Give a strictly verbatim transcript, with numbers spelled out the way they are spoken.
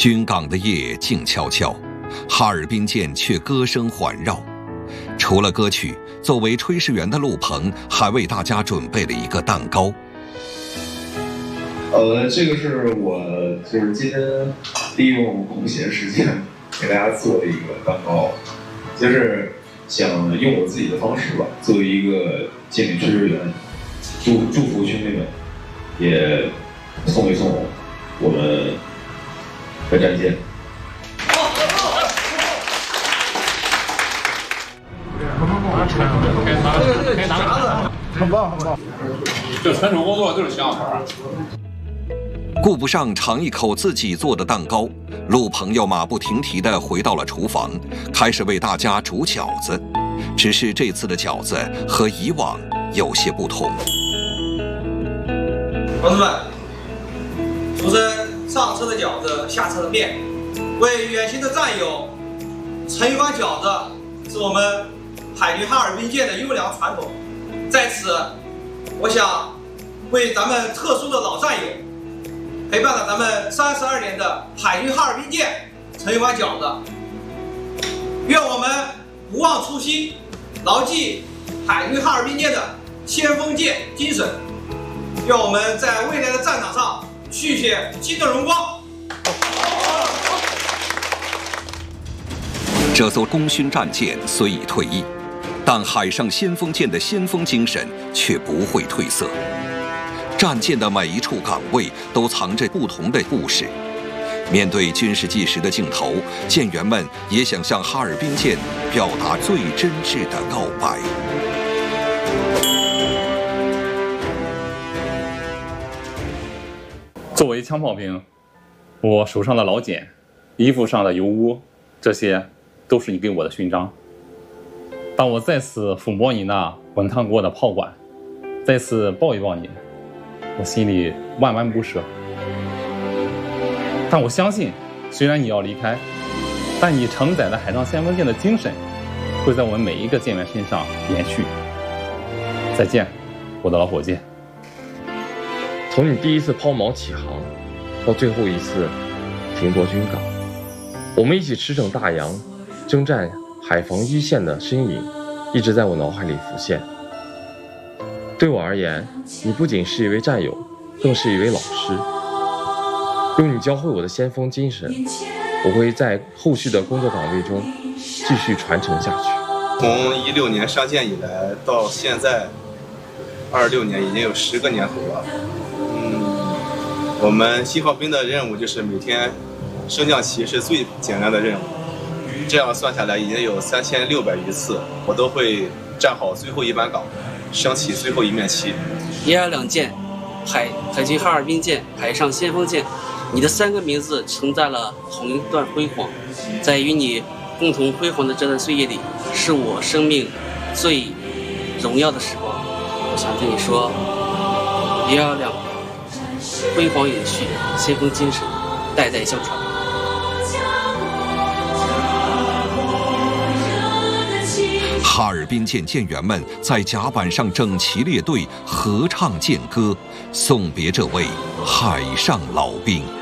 军港的夜静悄悄，哈尔滨舰却歌声环绕。除了歌曲，作为炊事员的陆鹏还为大家准备了一个蛋糕。 呃，这个是我就是今天利用空闲时间给大家做的一个蛋糕，就是想用我自己的方式吧，作为一个舰里炊事员，祝祝福兄弟们，也送一送我们的战舰。 可以拿着，很棒很棒。 这全手工作就是想法。 顾不上尝一口自己做的蛋糕，陆鹏又马不停蹄地回到了厨房，开始为大家煮饺子。只是这次的饺子和以往有些不同。 同志们，出征上车的饺子，下车的面，为远行的战友盛一碗饺子，是我们海军哈尔滨舰的优良传统。在此，我想为咱们特殊的老战友，陪伴了咱们三十二年的海军哈尔滨舰盛一碗饺子。愿我们不忘初心，牢记海军哈尔滨舰的先锋舰精神。愿我们在未来的战场上续写新的荣光。 这艘功勋战舰虽已退役，但海上先锋舰的先锋精神却不会褪色。战舰的每一处岗位都藏着不同的故事。面对军事纪实的镜头，舰员们也想向哈尔滨舰表达最真挚的告白。 作为枪炮兵，我手上的老茧，衣服上的油污，这些都是你给我的勋章。当我再次抚摸你那滚烫过的炮管，再次抱一抱你，我心里万万不舍。但我相信，虽然你要离开，但你承载的海上先锋舰的精神，会在我们每一个舰员身上延续。再见，我的老火箭。 从你第一次抛锚起航，到最后一次停泊军港，我们一起驰骋大洋，征战海防一线的身影，一直在我脑海里浮现。对我而言，你不仅是一位战友，更是一位老师。用你教会我的先锋精神，我会在后续的工作岗位中继续传承下去。 从一六年上舰以来到现在二六年，已经有十个年头了。嗯，我们信号兵的任务就是每天升降旗是最简单的任务，这样算下来已经有三千六百余次，我都会站好最后一班岗，升起最后一面旗。 一二两舰，海海军哈尔滨舰，海上先锋舰，你的三个名字承载了同一段辉煌，在与你共同辉煌的这段岁月里，是我生命最荣耀的时光。我想对你说，一二两，辉煌永续，先锋精神代代相传。 哈尔滨舰舰员们在甲板上整齐列队，合唱舰歌，送别这位海上老兵。